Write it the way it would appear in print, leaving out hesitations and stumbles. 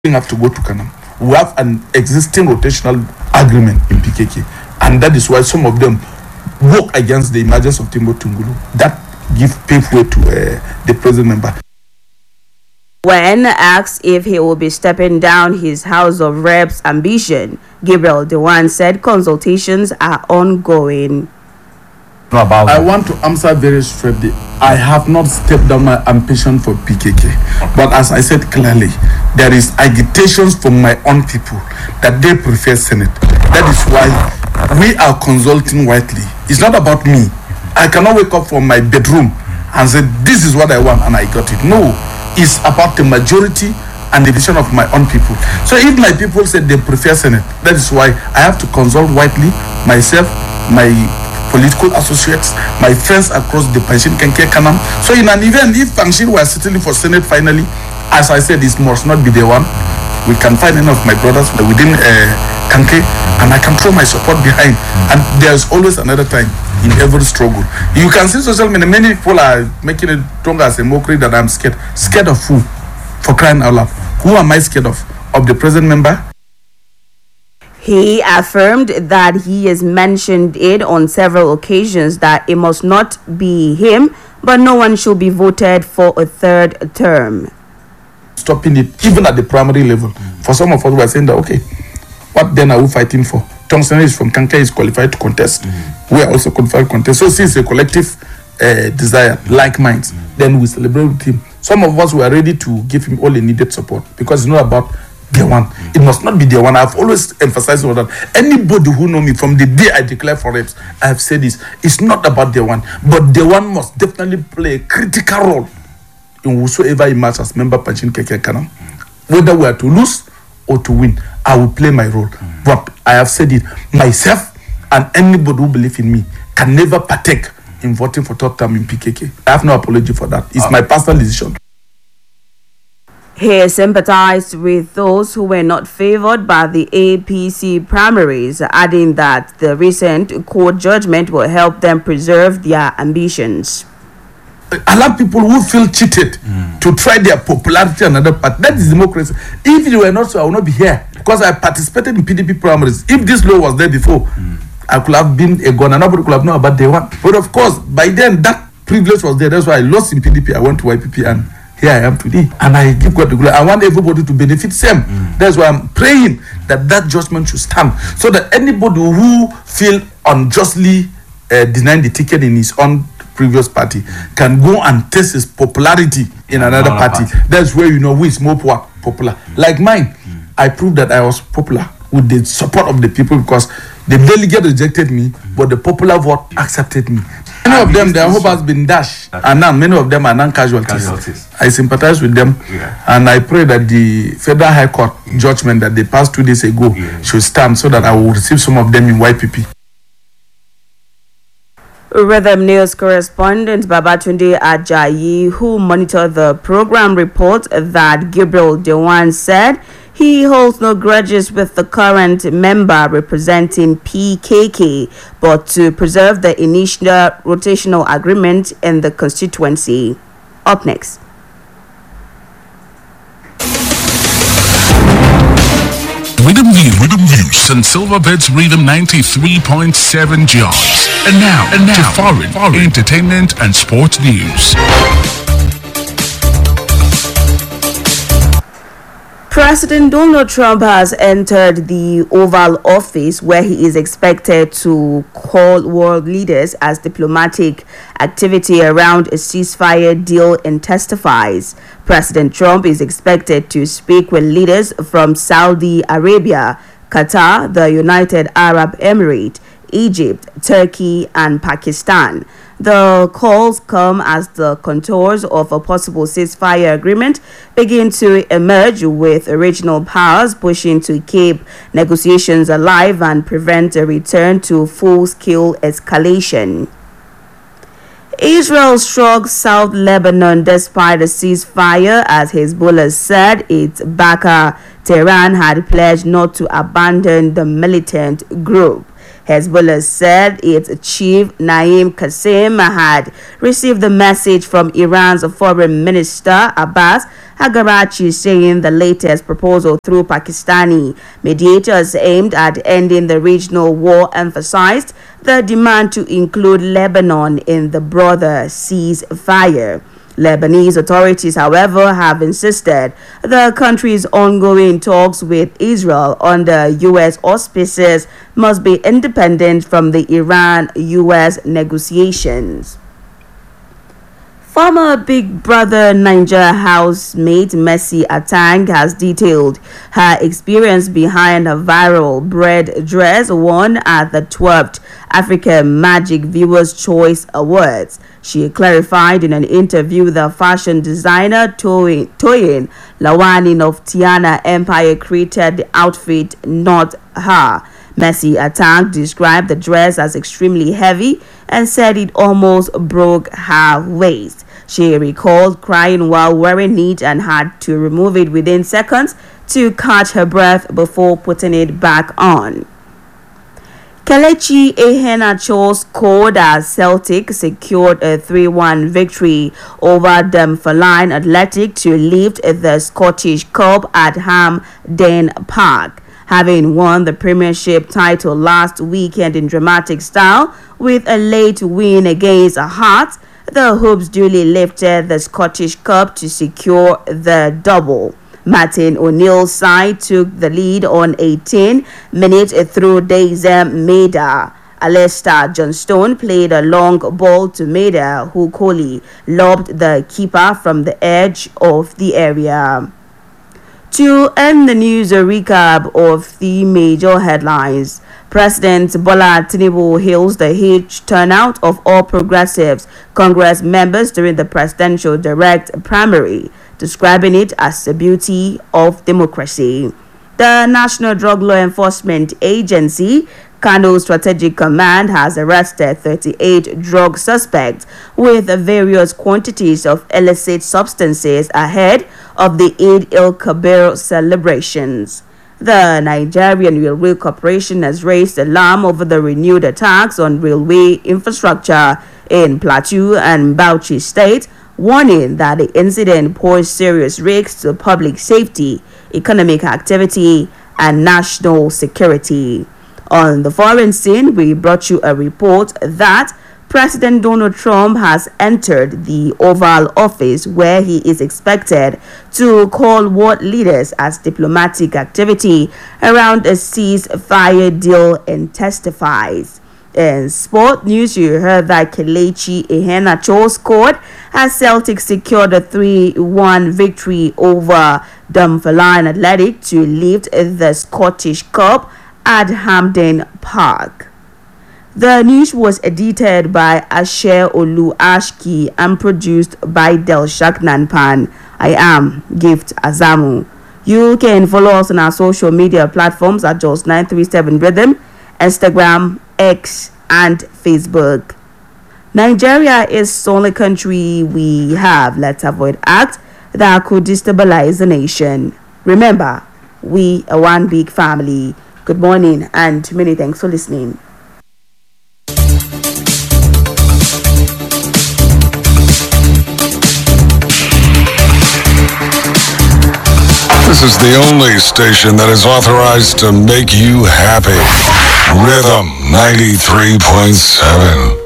have to go to Kanam. We have an existing rotational agreement in PKK, and that is why some of them work against the emergence of Timbo Tungulu. That pave way to the present member. When asked if he will be stepping down his House of Reps ambition, Gabriel Dewan said consultations are ongoing. I want to answer very straightly. I have not stepped down my ambition for PKK. But as I said clearly, there is agitations from my own people that they prefer Senate. That is why we are consulting widely. It's not about me. I cannot wake up from my bedroom and say, this is what I want and I got it. No, it's about the majority and the vision of my own people. So if my people said they prefer Senate, that is why I have to consult widely, myself, my political associates, my friends across the Panshin Kenke Kanam. So in an event, if Panshin were settling for Senate finally, as I said, this must not be the one. We can find any of my brothers within Kanke, and I can throw my support behind. And there's always another time in every struggle. You can see social media, many people are making it stronger as a mockery that I'm scared. Scared of who? For crying out loud. Who am I scared of? Of the present member? He affirmed that he has mentioned it on several occasions that it must not be him, but no one should be voted for a third term. Stopping it, even at the primary level. For some of us, we are saying that, okay, what then are we fighting for? Thompson is from Kanka, is qualified to contest. We are also qualified to contest. So since a collective desire, like minds, then we celebrate with him. Some of us were ready to give him all the needed support because it's not about the one. It must not be the one. I've always emphasized on that. Anybody who know me from the day I declare for reps, I have said this. It's not about the one, but the one must definitely play a critical role in whosoever emerges as member Panshin Keke Kanam. Whether we are to lose or to win, I will play my role. But I have said it myself, and anybody who believes in me can never partake in voting for third term in PKK. I have no apology for that. It's my personal decision. He sympathized with those who were not favored by the APC primaries, adding that the recent court judgment will help them preserve their ambitions. Allow people who feel cheated to try their popularity in another part. That is democracy. If you were not so, I will not be here because I participated in PDP primaries. If this law was there before, I could have been a gun and nobody could have known about day one. But of course, by then that privilege was there. That's why I lost in PDP. I went to YPP and here I am today. And I give God the glory. I want everybody to benefit same. That's why I'm praying that that judgment should stand. So that anybody who feel unjustly denying the ticket in his own previous party can go and test his popularity in another party. That's where you know who is more popular. Like mine, I proved that I was popular with the support of the people because the delegate rejected me, but the popular vote accepted me. Many of them, their hope has been dashed, and now many of them are non-casualties. I sympathize with them, and I pray that the Federal High Court judgment that they passed 2 days ago should stand so that I will receive some of them in YPP. Rhythm News correspondent Babatunde Ajayi, who monitored the program, report that Gabriel Dewan said he holds no grudges with the current member representing PKK, but to preserve the initial rotational agreement in the constituency. Up next. Rhythm News and Silverbirds Rhythm 93.7 jobs. And now to foreign entertainment and sports news. President Donald Trump has entered the Oval Office where he is expected to call world leaders as diplomatic activity around a ceasefire deal intensifies. President Trump is expected to speak with leaders from Saudi Arabia, Qatar, the United Arab Emirates, Egypt, Turkey, and Pakistan. The calls come as the contours of a possible ceasefire agreement begin to emerge, with regional powers pushing to keep negotiations alive and prevent a return to full-scale escalation. Israel struck South Lebanon despite a ceasefire, as Hezbollah said its backer Tehran had pledged not to abandon the militant group. Hezbollah said its chief Naim Qassem had received the message from Iran's foreign minister Abbas Hagarachi saying the latest proposal through Pakistani mediators aimed at ending the regional war emphasized the demand to include Lebanon in the broader ceasefire. Lebanese authorities, however, have insisted the country's ongoing talks with Israel under U.S. auspices must be independent from the Iran-U.S. negotiations. Former Big Brother Niger housemate Mercy Atang has detailed her experience behind a viral bread dress worn at the 12th African Magic Viewers' Choice Awards. She clarified in an interview the fashion designer Toyin Lawani of Tiana Empire created the outfit, not her. Mercy Atang described the dress as extremely heavy and said it almost broke her waist. She recalled crying while wearing it and had to remove it within seconds to catch her breath before putting it back on. Kelechi Iheanacho scored as Celtic secured a 3-1 victory over Dunfermline Athletic to lift the Scottish Cup at Hampden Park. Having won the Premiership title last weekend in dramatic style with a late win against Hearts, the Hoops duly lifted the Scottish Cup to secure the double. Martin O'Neill's side took the lead on 18 minutes through Daisy Maida. Alistair Johnstone played a long ball to Maida, who coolly lobbed the keeper from the edge of the area. To end the news, a recap of the major headlines. President Bola Tinubu hails the huge turnout of all Progressives Congress members during the presidential direct primary, describing it as the beauty of democracy. The National Drug Law Enforcement Agency, Kano Strategic Command, has arrested 38 drug suspects with various quantities of illicit substances ahead of the Eid al-Kabir celebrations. The Nigerian Railway Corporation has raised alarm over the renewed attacks on railway infrastructure in Plateau and Bauchi State, warning that the incident poses serious risks to public safety, economic activity, and national security. On the foreign scene, we brought you a report that President Donald Trump has entered the Oval Office, where he is expected to call world leaders as diplomatic activity around a ceasefire deal intensifies. In sport news, you heard that Kelechi Iheanacho scored as Celtic secured a 3-1 victory over Dunfermline Athletic to lift the Scottish Cup at Hampden Park. The news was edited by Asher Olu Ashki and produced by Delshak Nanpan. I am Gift Azamu. You can follow us on our social media platforms at Jos937 Rhythm, Instagram, X, and Facebook. Nigeria is the only country we have. Let's avoid acts that could destabilize the nation. Remember, we are one big family. Good morning and many thanks for listening. This is the only station that is authorized to make you happy. Rhythm 93.7.